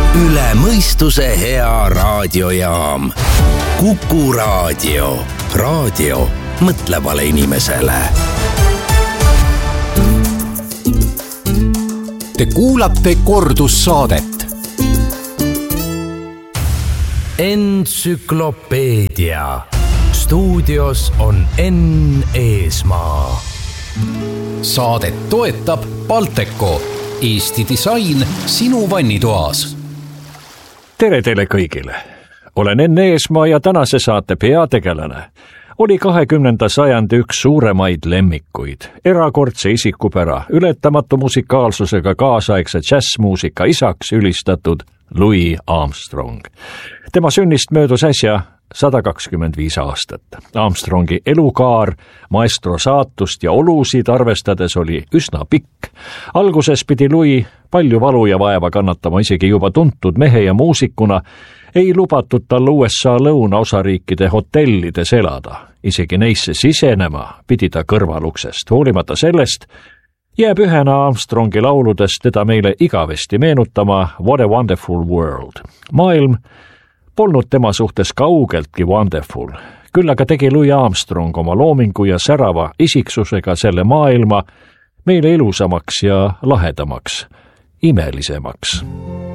üle mõistuse hea raadiojaam. Kuku Raadio. Raadio mõtlevale inimesele. Te kuulate kordussaadet. Entsüklopeedia. Stuudios on Enn Eesmaa. Saadet toetab Balteco, Eesti disain sinu vannitoas. Tere teile kõigile. Olen Enn Eesmaa ja tänase saate peategelane oli 20. sajandi üks suuremaid lemmikuid, erakordse isikupära, ületamatu musikaalsusega kaasaegse džässmuusika isaks ülistatud Louis Armstrong. Tema sünnist möödus äsja 125 aastat. Armstrongi elukaar, maestro saatust ja olusid arvestades oli üsna pikk. Alguses pidi Louis palju valu ja vaeva kannatama isegi juba tuntud mehe ja muusikuna, ei lubatud tal USA lõunaosariikide hotellides elada. Isegi neisse sisenema pidi ta kõrvaluksest. Hoolimata sellest jääb ühena Armstrongi lauludest teda meile igavesti meenutama What a Wonderful World. Maailm polnud tema suhtes kaugeltki wonderful. Küll aga tegi Louis Armstrong oma loomingu ja särava isiksusega selle maailma meile ilusamaks ja lahedamaks, imelisemaks.